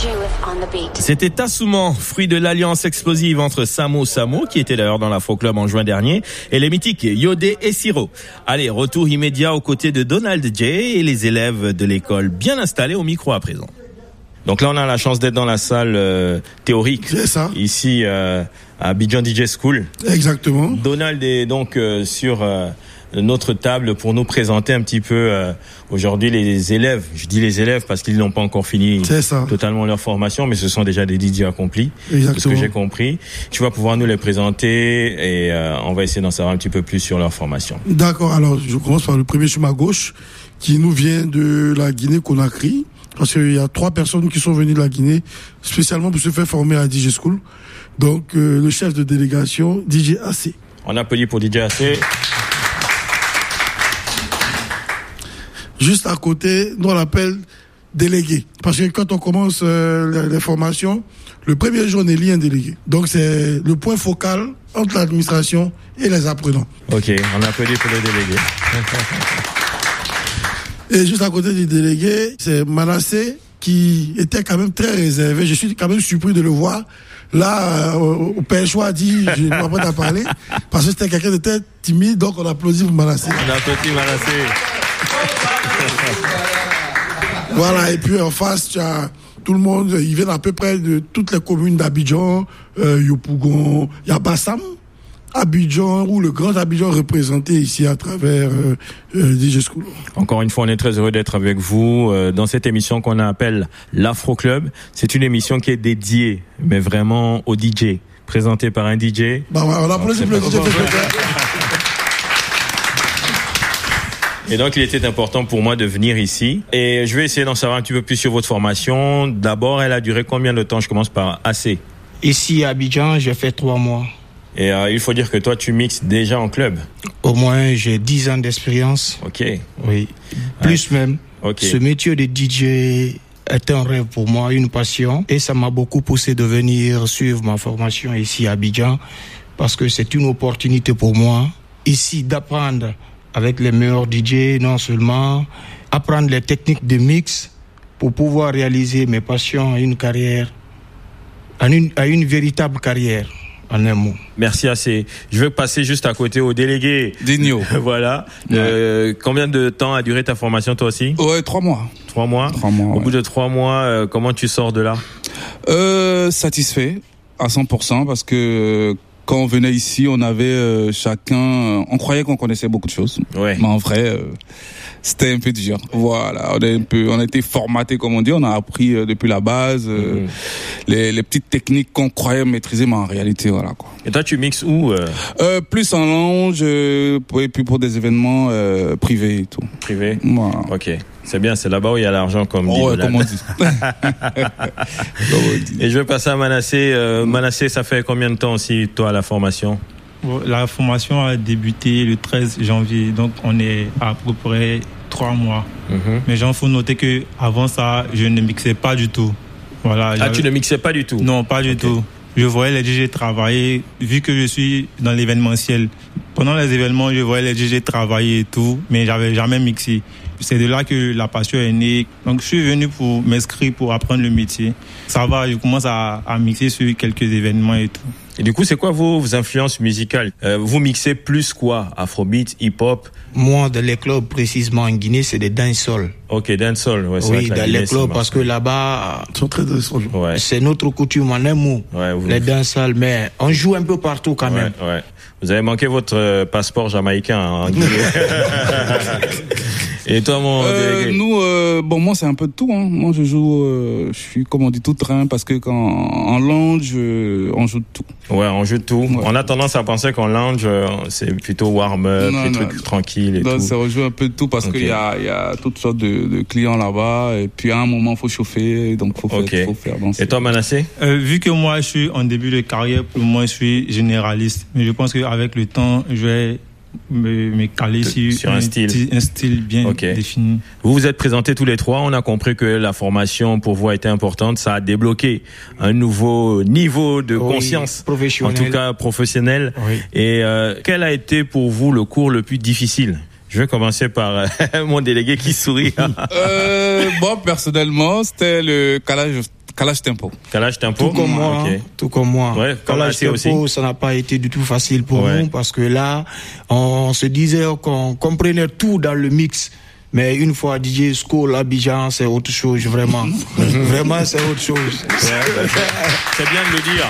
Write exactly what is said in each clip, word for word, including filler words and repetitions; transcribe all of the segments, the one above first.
C'était Tassouman, fruit de l'alliance explosive entre Samo Samo, qui était d'ailleurs dans l'Afro Club en juin dernier, et les mythiques Yodé et Siro. Allez, retour immédiat aux côtés de Donald J et les élèves de l'école bien installés au micro à présent. Donc là, on a la chance d'être dans la salle euh, théorique. C'est ça. Ici, euh, à Abidjan D J School. Exactement. Donald est donc euh, sur euh, notre table pour nous présenter un petit peu euh, aujourd'hui les élèves. Je dis les élèves parce qu'ils n'ont pas encore fini totalement leur formation, mais ce sont déjà des D J accomplis. Exactement. De ce que j'ai compris. Tu vas pouvoir nous les présenter et euh, on va essayer d'en savoir un petit peu plus sur leur formation. D'accord. Alors, je commence par le premier sur ma gauche, qui nous vient de la Guinée-Conakry. Parce qu'il y a trois personnes qui sont venues de la Guinée, spécialement pour se faire former à D J School. Donc, euh, le chef de délégation, D J A C. On applaudit pour D J A C. Juste à côté, nous on l'appelle délégué. Parce que quand on commence euh, les, les formations, le premier jour on élit un délégué. Donc, c'est le point focal entre l'administration et les apprenants. Ok, on applaudit pour le délégué. Et juste à côté du délégué, c'est Manassé qui était quand même très réservé. Je suis quand même surpris de le voir. Là, euh, au Pêchois a dit, je ne vais pas t'en parler, parce que c'était quelqu'un de très timide, donc on applaudit pour Manassé. On applaudit Manassé. Voilà, et puis en face, tu as tout le monde, ils viennent à peu près de toutes les communes d'Abidjan, euh, Yopougon, il y a Bassam, Abidjan, ou le grand Abidjan représenté ici à travers euh, euh, D J School. Encore une fois, on est très heureux d'être avec vous euh, dans cette émission qu'on appelle l'Afro Club. C'est une émission qui est dédiée, mais vraiment aux D J, présentée par un D J. Bah, on applaudit pour le D J. Et donc, il était important pour moi de venir ici. Et je vais essayer d'en savoir un petit peu plus sur votre formation. D'abord, elle a duré combien de temps? Je commence par A C. Ici, à Abidjan, j'ai fait trois mois. Et euh, il faut dire que toi, tu mixes déjà en club. Au moins, j'ai dix ans d'expérience. Ok. Oui. Plus ouais. même. Ok. Ce métier de D J est un rêve pour moi, une passion. Et ça m'a beaucoup poussé de venir suivre ma formation ici à Abidjan. Parce que c'est une opportunité pour moi, ici, d'apprendre avec les meilleurs D J, non seulement apprendre les techniques de mix pour pouvoir réaliser mes passions à une carrière, à une, à une véritable carrière. En un mot. Merci assez. Je veux passer juste à côté au délégué. Digno. Voilà. Ouais. Euh, combien de temps a duré ta formation toi aussi? Ouais, trois mois. Trois mois. Trois mois. Au ouais. bout de trois mois, euh, comment tu sors de là? Euh, satisfait à cent pour cent parce que quand on venait ici, on avait euh, chacun, on croyait qu'on connaissait beaucoup de choses. Ouais. Mais en vrai, euh, c'était un peu dur. Voilà, on a un peu, on a été formaté comme on dit, on a appris euh, depuis la base euh, mm-hmm. les, les petites techniques qu'on croyait maîtriser, mais en réalité, voilà quoi. Et toi, tu mixes où euh... Euh, Plus en lounge, euh, et puis pour des événements euh, privés et tout. Privés. Voilà. Ok. C'est bien, c'est là-bas où il y a l'argent, comme dit. Oh, ouais, comme on dit. Comme on dit. Et je vais passer à Manassé. Euh, Manassé, ça fait combien de temps aussi, toi, la formation? La formation a débuté le treize janvier, donc on est à peu près trois mois. Mm-hmm. Mais il faut noter que avant ça, je ne mixais pas du tout. Voilà. Ah, tu ne mixais pas du tout? Non, pas du okay. tout. Je voyais les D J travailler, vu que je suis dans l'événementiel. Pendant les événements, je voyais les D J travailler et tout, mais j'avais jamais mixé. C'est de là que la passion est née. Donc, je suis venu pour m'inscrire, pour apprendre le métier. Ça va, je commence à, à mixer sur quelques événements et tout. Et du coup, c'est quoi vos, vos influences musicales? euh, Vous mixez plus quoi? Afrobeat, hip-hop? Moi, dans les clubs, précisément en Guinée, c'est des dancehall. Ok, dancehall. Ouais, c'est oui, dans les clubs, parce que là-bas, sont très dancehall. Ouais. C'est notre coutume en un mot. Ouais, vous... Les dancehall, mais on joue un peu partout quand ouais, même. Ouais. Vous avez manqué votre euh, passeport jamaïcain hein, en Guinée. Et toi, mon euh, délégué? Nous, euh, bon, moi, c'est un peu de tout. Hein. Moi, je joue, euh, je suis, comme on dit, tout train, parce que quand en lounge, euh, on joue de tout. Ouais, on joue de tout. Ouais. On a tendance à penser qu'en lounge, euh, c'est plutôt warm-up, des trucs tranquilles et non, tout. Ça rejoue un peu de tout, parce okay. qu'il y a, il y a toutes sortes de, de clients là-bas, et puis à un moment, il faut chauffer, donc faut faire, okay. faut faire danser. Et toi, Manassé? euh, Vu que moi, je suis en début de carrière, pour moi, je suis généraliste. Mais je pense qu'avec le temps, je vais me, me caler sur, sur un, un, style. T- un style bien okay. défini. Vous vous êtes présentés tous les trois. On a compris que la formation pour vous a été importante. Ça a débloqué un nouveau niveau de oui, conscience, en tout cas professionnel. Oui. Et euh, quel a été pour vous le cours le plus difficile? Je vais commencer par euh, mon délégué qui sourit. euh, bon, personnellement, c'était le calage Kalash Tempo. Kalash Tempo. Tout comme moi, okay. tout comme moi. Ouais, Kalash Tempo, aussi. Ça n'a pas été du tout facile pour ouais. nous parce que là, on se disait qu'on comprenait tout dans le mix. Mais une fois D J School, Abidjan, c'est autre chose, vraiment. Vraiment, c'est autre chose. Ouais, c'est bien de le dire.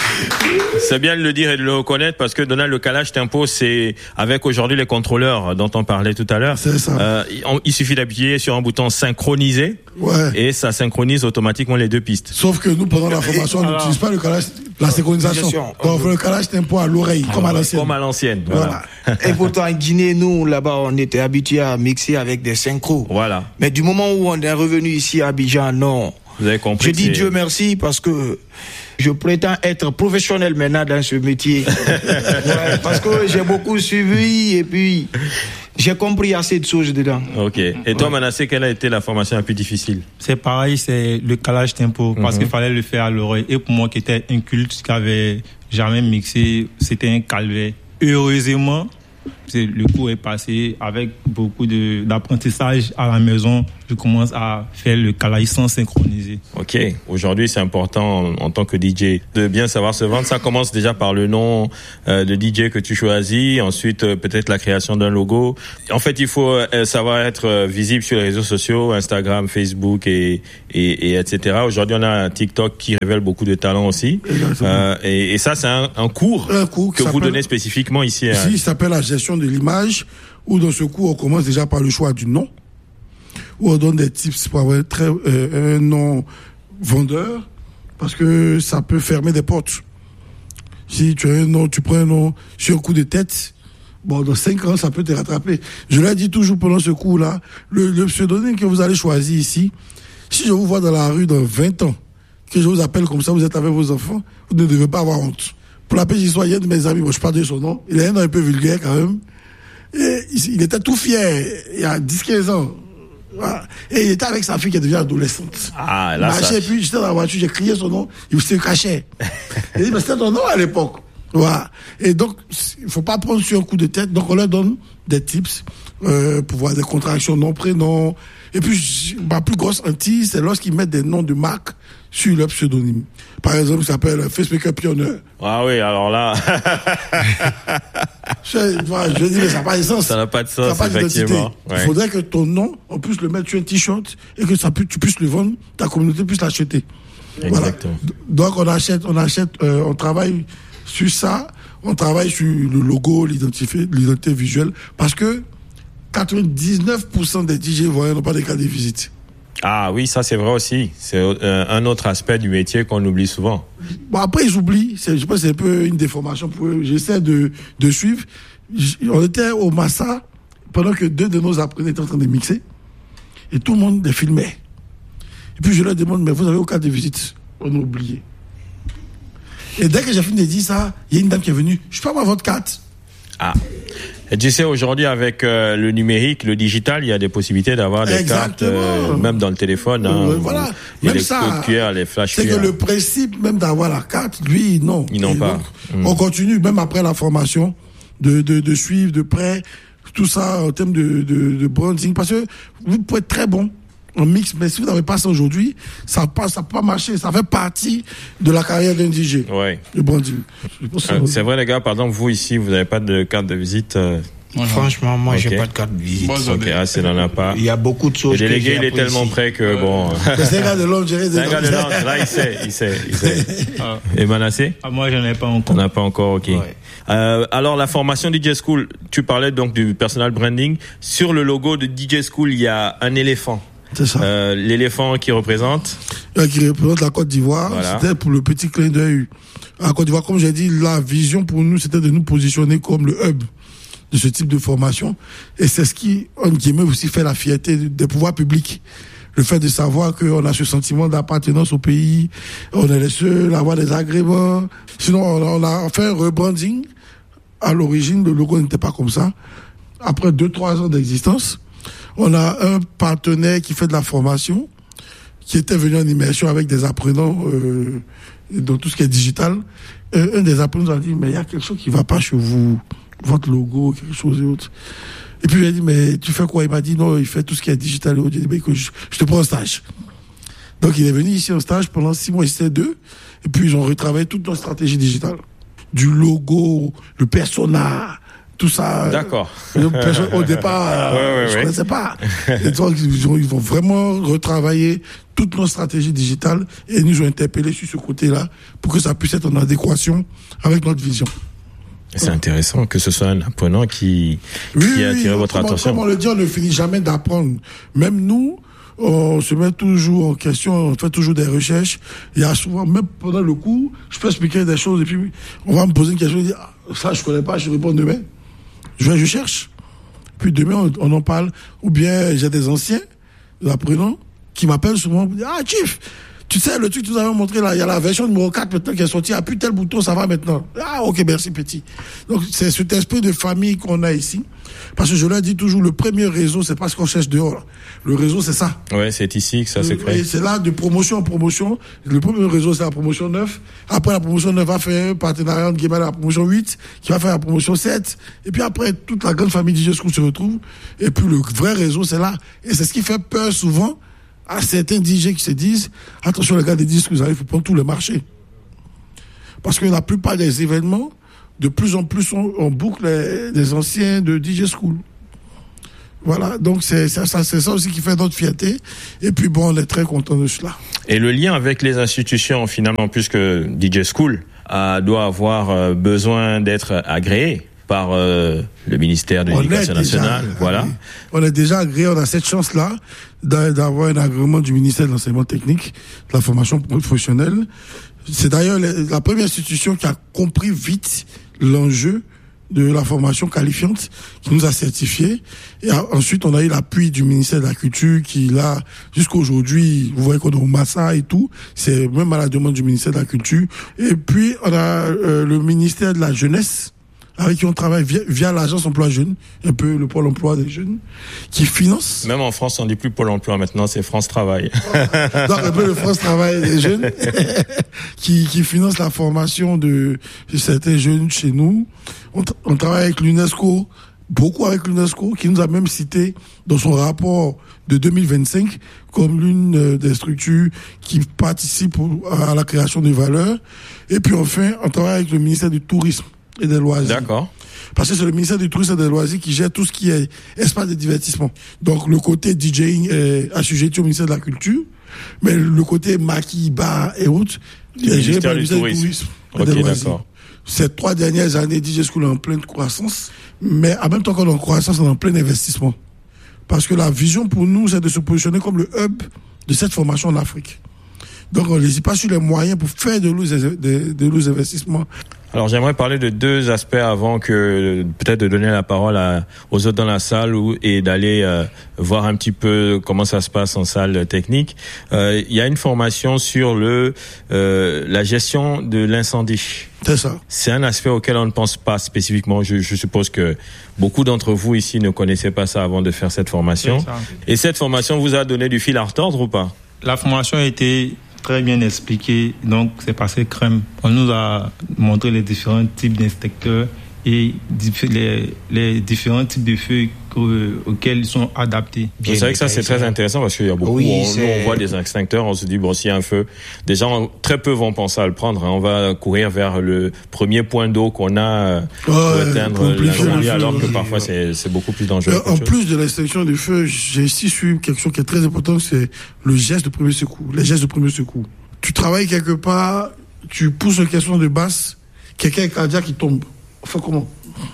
C'est bien de le dire et de le reconnaître parce que Donald, le Kalash Tempo, c'est avec aujourd'hui les contrôleurs dont on parlait tout à l'heure. C'est ça. Euh, il suffit d'appuyer sur un bouton synchroniser. Ouais. Et ça synchronise automatiquement les deux pistes. Sauf que nous, pendant la formation, on n'utilise pas le Kalash, la synchronisation. On fait le Kalash Tempo à l'oreille, comme à l'ancienne. Comme à l'ancienne. Voilà. Voilà. Et pourtant, en Guinée, nous, là-bas, on était habitués à mixer avec des synchros. Voilà. Mais du moment où on est revenu ici à Abidjan, non. Vous avez compris. Je dis Dieu merci parce que je prétends être professionnel maintenant dans ce métier. Ouais, parce que j'ai beaucoup suivi et puis j'ai compris assez de choses dedans. Ok. Et toi, ouais. Manassé, quelle a été la formation la plus difficile? C'est pareil, c'est le Kalash Tempo, parce mm-hmm. qu'il fallait le faire à l'oreille. Et pour moi qui était inculte, qui avait jamais mixé, c'était un calvaire. Heureusement, le cours est passé avec beaucoup de, d'apprentissage à la maison. Je commence à faire le Kalash sans synchroniser. Ok. Aujourd'hui, c'est important en, en tant que D J de bien savoir se vendre. Ça commence déjà par le nom euh, de D J que tu choisis. Ensuite, euh, peut-être la création d'un logo. En fait, il faut euh, savoir être euh, visible sur les réseaux sociaux, Instagram, Facebook et, et, et et cetera. Aujourd'hui, on a un TikTok qui révèle beaucoup de talents aussi. Euh, et, et ça, c'est un, un cours, un cours que vous donnez spécifiquement ici. Ici, à... il s'appelle la gestion de l'image, où dans ce cours, on commence déjà par le choix du nom, où on donne des tips pour avoir très, euh, un nom vendeur, parce que ça peut fermer des portes. Si tu as un nom, tu prends un nom sur un coup de tête, bon, dans cinq ans, ça peut te rattraper. Je l'ai dit toujours pendant ce cours-là, le, le pseudonyme que vous allez choisir ici, si je vous vois dans la rue dans vingt ans, que je vous appelle comme ça, vous êtes avec vos enfants, vous ne devez pas avoir honte. Pour la petite histoire, il y a un de mes amis, bon, je parle de son nom, il a un nom un peu vulgaire quand même, et il était tout fier, il y a dix quinze ans. Voilà. Et il était avec sa fille qui devient adolescente. Ah, là, ça... Et puis, j'étais dans la voiture, j'ai crié son nom, il se cachait. Il dit, mais c'était ton nom à l'époque. Voilà. Et donc, il faut pas prendre sur un coup de tête. Donc, on leur donne des tips, euh, pour voir des contractions, nom, prénom. Et puis, ma plus grosse hantise, c'est lorsqu'ils mettent des noms de marques sur leur pseudonyme. Par exemple, il s'appelle Facemaker Pioneer. Ah oui, alors là. je, je dis, mais ça n'a pas de sens. Ça n'a pas de sens, effectivement. Ouais. Il faudrait que ton nom, on puisse le mettre sur un t-shirt et que ça puisse, tu puisses le vendre, ta communauté puisse l'acheter. Exactement. Voilà. Donc, on achète, on achète, euh, on travaille sur ça, on travaille sur le logo, l'identité, l'identité visuelle, parce que quatre-vingt-dix-neuf pour cent des D J voyants n'ont pas de carte de visite. Ah oui, ça c'est vrai aussi. C'est euh, un autre aspect du métier qu'on oublie souvent. Bon, après ils oublient. C'est, je pense que c'est un peu une déformation pour eux. J'essaie de, de suivre. On était au Massa pendant que deux de nos apprenants étaient en train de mixer et tout le monde les filmait. Et puis je leur demande, mais vous avez aucune carte de visite? On a oublié. Et dès que j'ai fini de dire ça, il y a une dame qui est venue. Je peux avoir votre carte? Ah. Et tu sais, aujourd'hui, avec euh, le numérique, le digital, il y a des possibilités d'avoir des Exactement. cartes, euh, même dans le téléphone. Hein, euh, voilà. Il y a même les ça, codes Q R, les flash c'est Q R. que le principe même d'avoir la carte, lui, non. Ils n'ont Et pas. Donc, mmh. On continue, même après la formation, de, de, de suivre de près tout ça en termes de, de, de branding. Parce que vous pouvez être très bon en mix, mais si vous n'avez pas ça aujourd'hui, ça ne ça peut pas marcher. Ça fait partie de la carrière d'un D J. Ouais. Le branding. Euh, c'est vrai, les gars, par exemple, vous ici, vous n'avez pas de carte de visite euh... Voilà. Franchement, moi, okay. j'ai pas de carte de visite. Bon, ok, ah, c'est n'en a pas. Il y a beaucoup de choses. Le délégué, il est tellement prêt que euh, bon. C'est un gars de Londres, j'ai C'est un gars de Londres, là, il sait, il sait, il sait. Ah. Et Manassé? Ah, moi, j'en ai pas encore. On n'a pas encore, ok. Ouais. Euh, alors, la formation D J School, tu parlais donc du personal branding. Sur le logo de D J School, il y a un éléphant. C'est ça. Euh, l'éléphant qui représente? Euh, qui représente la Côte d'Ivoire. Voilà. C'était pour le petit clin d'œil. La Côte d'Ivoire, comme j'ai dit, la vision pour nous, c'était de nous positionner comme le hub de ce type de formation. Et c'est ce qui, en guillemets, aussi fait la fierté des pouvoirs publics. Le fait de savoir qu'on a ce sentiment d'appartenance au pays, on est les seuls à avoir des agréments. Sinon, on a fait un rebranding. À l'origine, le logo n'était pas comme ça. Après deux, trois ans d'existence, on a un partenaire qui fait de la formation, qui était venu en immersion avec des apprenants euh, dans tout ce qui est digital. Et un des apprenants nous a dit, mais il y a quelque chose qui ne va pas chez vous. Votre logo, quelque chose et autre. Et puis, j'ai dit, mais tu fais quoi? Il m'a dit, non, il fait tout ce qui est digital et autre. J'ai dit, mais écoute, je, je te prends un stage. Donc il est venu ici en stage pendant six mois, il était deux. Et puis ils ont retravaillé toute notre stratégie digitale. Du logo, le persona, tout ça. D'accord. Au départ, ouais, ouais, je ne ouais. connaissais pas. Et donc, ils, ont, ils vont vraiment retravailler toute notre stratégie digitale et nous ont interpellés sur ce côté-là pour que ça puisse être en adéquation avec notre vision. C'est intéressant que ce soit un apprenant qui, oui, qui a attiré oui, votre comme, attention. Comme on le dit, on ne finit jamais d'apprendre. Même nous, on se met toujours en question, on fait toujours des recherches. Il y a souvent, même pendant le cours, je peux expliquer des choses et puis on va me poser une question et dire, ah, ça je connais pas, je réponds demain. Je vais, je cherche. Puis demain, on, on en parle. Ou bien, j'ai des anciens, des apprenants, qui m'appellent souvent pour dire, ah, Chief, tu sais, le truc que tu nous avais montré là, il y a la version numéro quatre maintenant qui est sortie, ah, plus tel bouton, ça va maintenant. Ah, ok, merci, petit. Donc, c'est cet esprit de famille qu'on a ici. Parce que je leur dis toujours, le premier réseau, c'est pas ce qu'on cherche dehors. Le réseau, c'est ça. Ouais, c'est ici que ça se crée. Et c'est là, de promotion en promotion. Le premier réseau, c'est la promotion neuf. Après, la promotion neuf va faire un partenariat entre guillemets à la promotion huit, qui va faire la promotion sept. Et puis après, toute la grande famille D J School se retrouve. Et puis, le vrai réseau, c'est là. Et c'est ce qui fait peur souvent à certains D J qui se disent, attention, les gars des D J School, il faut prendre tous les marchés. Parce que la plupart des événements, de plus en plus, on, on boucle les, les anciens de D J School. Voilà, donc c'est ça, ça, c'est ça aussi qui fait notre fierté. Et puis bon, on est très content de cela. Et le lien avec les institutions, finalement, puisque D J School euh, doit avoir euh, besoin d'être agréé par euh, le ministère de l'Éducation nationale. Déjà, voilà. On est déjà agréé, on a cette chance-là d'avoir un agrément du ministère de l'enseignement technique, de la formation professionnelle. C'est d'ailleurs la première institution qui a compris vite l'enjeu de la formation qualifiante, qui nous a certifiés. Et ensuite, on a eu l'appui du ministère de la Culture qui, là, jusqu'à aujourd'hui, vous voyez qu'on est au Massa et tout, c'est même à la demande du ministère de la Culture. Et puis, on a euh, le ministère de la Jeunesse, avec qui on travaille via, via l'agence emploi jeune, un peu le pôle emploi des jeunes, qui finance. Même en France, on dit plus pôle emploi maintenant, c'est France Travail. Donc un peu le France Travail des jeunes, qui, qui finance la formation de, de certains jeunes chez nous. On, on travaille avec l'UNESCO, beaucoup avec l'UNESCO, qui nous a même cité dans son rapport de deux mille vingt-cinq comme l'une des structures qui participe à la création de valeur. Et puis enfin, on travaille avec le ministère du Tourisme et des loisirs. D'accord. Parce que c'est le ministère du Tourisme et des loisirs qui gère tout ce qui est espace de divertissement. Donc le côté DJing est assujetti au ministère de la Culture, mais le côté maquis, bar et autres est géré par le ministère du Tourisme et des loisirs. Ces trois dernières années, D J School est en pleine croissance, mais en même temps qu'on est en croissance, on est en plein investissement. Parce que la vision pour nous, c'est de se positionner comme le hub de cette formation en Afrique. Donc on n'hésite pas sur les moyens pour faire de lourds de, de lourds investissements. Alors j'aimerais parler de deux aspects avant que peut-être de donner la parole à, aux autres dans la salle ou, et d'aller euh, voir un petit peu comment ça se passe en salle technique. Euh, il y a une formation sur le euh, la gestion de l'incendie. C'est ça. C'est un aspect auquel on ne pense pas spécifiquement. Je, je suppose que beaucoup d'entre vous ici ne connaissaient pas ça avant de faire cette formation. Et cette formation vous a donné du fil à retordre ou pas? La formation a été très bien expliqué, donc c'est passé crème. On nous a montré les différents types d'inspecteurs et les, les différents types de feux auxquels ils sont adaptés. C'est vrai que ça c'est très intéressant parce qu'il y a beaucoup, oui, on, nous, on voit des extincteurs, on se dit bon s'il y a un feu, des gens très peu vont penser à le prendre, hein. On va courir vers le premier point d'eau qu'on a pour ouais, éteindre l'incendie, alors que parfois c'est, c'est beaucoup plus dangereux. Euh, en plus de l'extinction du feu, j'ai ici su quelque chose qui est très important, c'est le geste de premier secours, les gestes de premier secours. Tu travailles quelque part, tu pousses une question de basse, quelqu'un est cardiaque qui tombe. Enfin comment?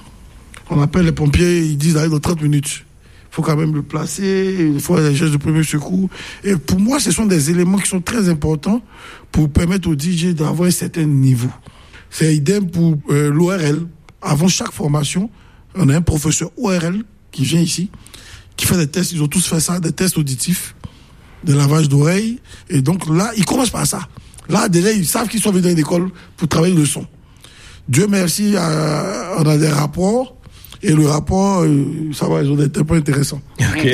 On appelle les pompiers, ils disent d'aller dans trente minutes. Il faut quand même le placer, il faut les gestes de premier secours. Et pour moi, ce sont des éléments qui sont très importants pour permettre aux D J d'avoir un certain niveau. C'est idem pour euh, l'O R L. Avant chaque formation, on a un professeur O R L qui vient ici, qui fait des tests, ils ont tous fait ça, des tests auditifs, des lavages d'oreilles. Et donc là, ils commencent par ça. Là, déjà, ils savent qu'ils sont venus dans une école pour travailler le son. Dieu merci, euh, on a des rapports. Et le rapport, euh, ça va, ils ont des points intéressants. Ok.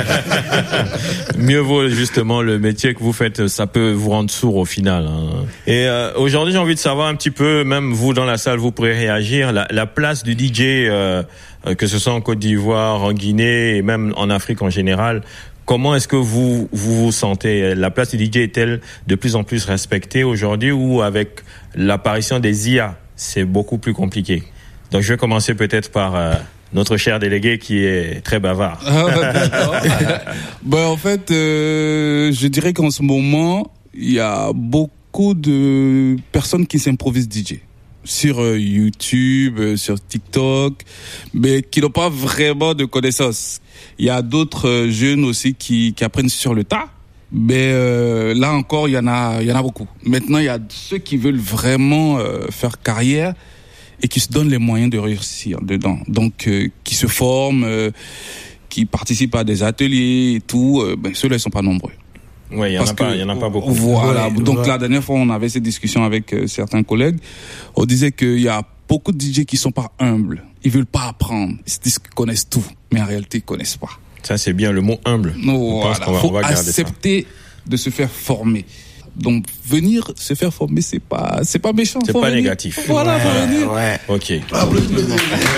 Mieux vaut justement le métier que vous faites, ça peut vous rendre sourd au final. Hein. Et euh, aujourd'hui, j'ai envie de savoir un petit peu, même vous dans la salle, vous pourrez réagir, la, la place du D J, euh, que ce soit en Côte d'Ivoire, en Guinée et même en Afrique en général. comment est-ce que vous, vous vous sentez? La place du D J est-elle de plus en plus respectée aujourd'hui ou avec l'apparition des I A, c'est beaucoup plus compliqué? Donc, je vais commencer peut-être par euh, notre cher délégué qui est très bavard. Ah, d'accord. Ben, en fait, euh, je dirais qu'en ce moment, il y a beaucoup de personnes qui s'improvisent D J. Sur euh, YouTube, euh, sur TikTok, mais qui n'ont pas vraiment de connaissances. Il y a d'autres euh, jeunes aussi qui, qui apprennent sur le tas, mais euh, là encore, il y en a, il y en a beaucoup. Maintenant, il y a ceux qui veulent vraiment euh, faire carrière et qui se donnent les moyens de réussir dedans. Donc, euh, qui se forment, euh, qui participent à des ateliers et tout. Euh, ben ceux-là, ils sont pas nombreux. Oui, il y en a pas, il y en a pas beaucoup. Voilà. Ouais, Donc ouais. la dernière fois, on avait cette discussion avec euh, certains collègues. On disait qu'il y a beaucoup de D J qui sont pas humbles. Ils veulent pas apprendre. Ils se disent qu'ils connaissent tout, mais en réalité, ils connaissent pas. Ça, c'est bien le mot humble. Non, Je pense voilà. qu'on va, Faut on va garder ça. accepter de se faire former. Donc venir se faire former, c'est pas, c'est pas méchant. C'est faut pas venir. négatif. Voilà, faut venir. Ouais. Ok. Applaudissements.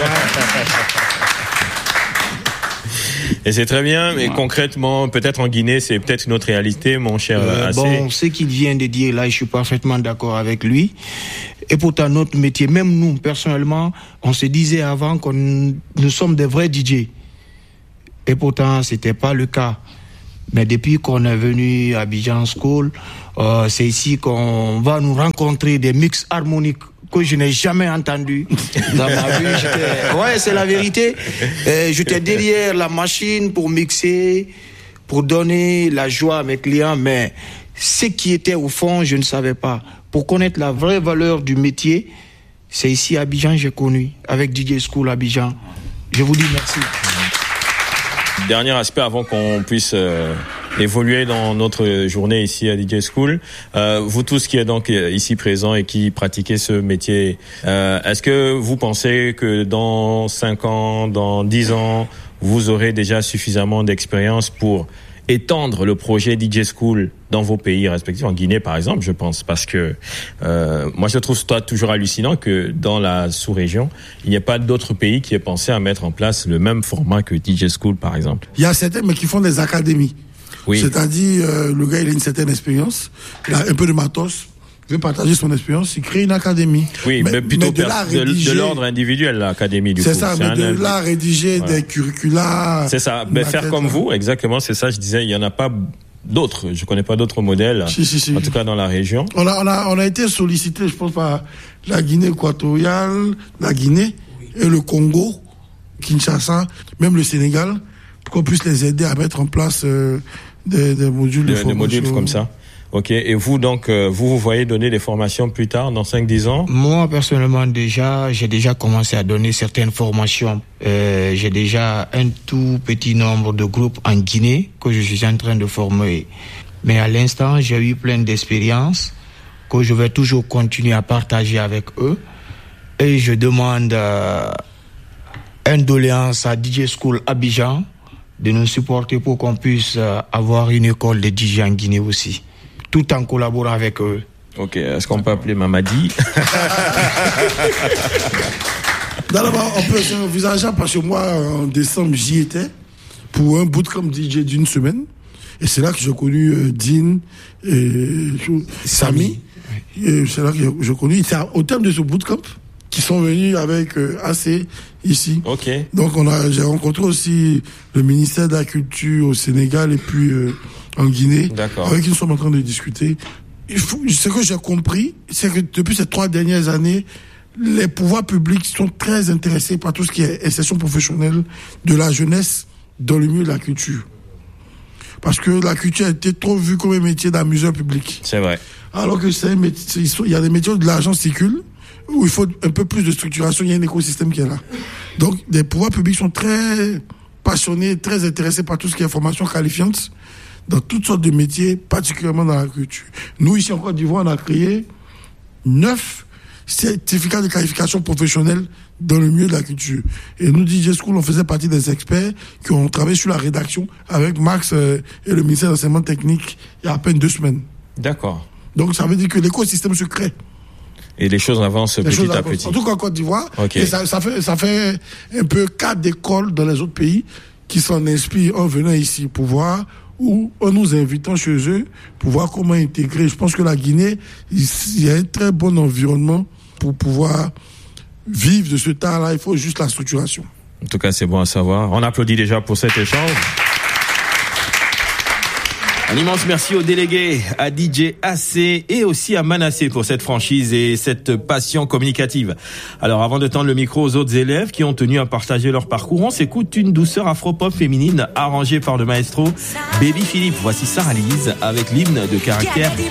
Et c'est très bien, mais concrètement, peut-être en Guinée, c'est peut-être une autre réalité, mon cher Euh, Assé. bon, ce qu'il vient de dire là, je suis parfaitement d'accord avec lui. Et pourtant, notre métier, même nous, personnellement, on se disait avant que nous sommes des vrais D J. Et pourtant, c'était pas le cas. Mais depuis qu'on est venu à Abidjan School, euh, c'est ici qu'on va nous rencontrer des mix harmoniques que je n'ai jamais entendu dans ma vie. J'étais... Ouais, c'est la vérité. Et j'étais derrière la machine pour mixer, pour donner la joie à mes clients, mais ce qui était au fond, je ne savais pas. Pour connaître la vraie valeur du métier, c'est ici à Abidjan j'ai connu, avec D J School Abidjan. Je vous dis merci. Dernier aspect avant qu'on puisse euh, évoluer dans notre journée ici à D J School. Euh, vous tous qui êtes donc ici présents et qui pratiquez ce métier, euh, est-ce que vous pensez que dans cinq ans, dans dix ans, vous aurez déjà suffisamment d'expérience pour étendre le projet D J School dans vos pays respectifs, en Guinée par exemple, je pense, parce que euh, moi je trouve ça toujours hallucinant que dans la sous-région, il n'y a pas d'autres pays qui aient pensé à mettre en place le même format que D J School par exemple. Il y a certains, mais qui font des académies. Oui. C'est-à-dire, euh, le gars, il a une certaine expérience, il a un peu de matos, il veut partager son expérience, il crée une académie. Oui, mais, mais plutôt mais de, pers- de, rédiger, de l'ordre individuel, l'académie, du c'est coup. ça, C'est mais un de invi- là, rédiger Voilà. des curricula. C'est ça, mais faire comme vous, exactement, c'est ça, je disais, il n'y en a pas d'autres, je connais pas d'autres modèles, Si, si, si. en tout cas dans la région. On a, on a, on a été sollicité, je pense, par la Guinée équatoriale, la Guinée et le Congo, Kinshasa, même le Sénégal, pour qu'on puisse les aider à mettre en place euh, des, des modules de, De, de formation. modules comme ça. Ok, et vous donc, euh, vous vous voyez donner des formations plus tard, dans cinq dix ans? Moi, personnellement, déjà, j'ai déjà commencé à donner certaines formations. Euh, j'ai déjà un tout petit nombre de groupes en Guinée que je suis en train de former. Mais à l'instant, j'ai eu plein d'expériences que je vais toujours continuer à partager avec eux. Et je demande euh, une doléance à D J School Abidjan de nous supporter pour qu'on puisse euh, avoir une école de D J en Guinée aussi, tout en collaborant avec eux. Ok, est-ce qu'on peut appeler Mamadi? D'abord, on peut c'est envisageable parce que moi, en décembre, j'y étais pour un bootcamp D J d'une semaine. Et c'est là que j'ai connu euh, Dean et Samy. Et c'est là que j'ai connu. C'est au terme de ce bootcamp qui sont venus avec euh, A C ici. Ok. Donc on a, j'ai rencontré aussi le ministère de la Culture au Sénégal et puis euh, en Guinée. D'accord. Avec qui nous sommes en train de discuter. Il faut, ce que j'ai compris, c'est que depuis ces trois dernières années, les pouvoirs publics sont très intéressés par tout ce qui est insertion professionnelle de la jeunesse dans le milieu de la culture. Parce que la culture a été trop vue comme un métier d'amuseur public. C'est vrai. Alors que c'est un métier, il y a des métiers où de l'argent circule, où il faut un peu plus de structuration, il y a un écosystème qui est là. Donc, les pouvoirs publics sont très passionnés, très intéressés par tout ce qui est formation qualifiante dans toutes sortes de métiers, particulièrement dans la culture. Nous, ici en Côte d'Ivoire, on a créé neuf certificats de qualification professionnelle dans le milieu de la culture. Et nous, D J School, on faisait partie des experts qui ont travaillé sur la rédaction avec Max euh, et le ministère de l'enseignement technique il y a à peine deux semaines. D'accord. Donc, ça veut dire que l'écosystème se crée. Et les choses avancent Les petit choses à avancent. petit. En tout cas, en Côte d'Ivoire. Ok. Et ça, ça, fait, ça fait un peu cas d'école dans les autres pays qui s'en inspirent en venant ici pour voir ou en nous invitant chez eux pour voir comment intégrer. Je pense que la Guinée, il y a un très bon environnement pour pouvoir vivre de ce temps-là. Il faut juste la structuration. En tout cas, c'est bon à savoir. On applaudit déjà pour cet échange. Un immense merci aux délégués, à D J A C et aussi à Manassé pour cette franchise et cette passion communicative. Alors avant de tendre le micro aux autres élèves qui ont tenu à partager leur parcours, on s'écoute une douceur afro-pop féminine arrangée par le maestro Baby Philippe. Voici Sarah Lise avec l'hymne de caractère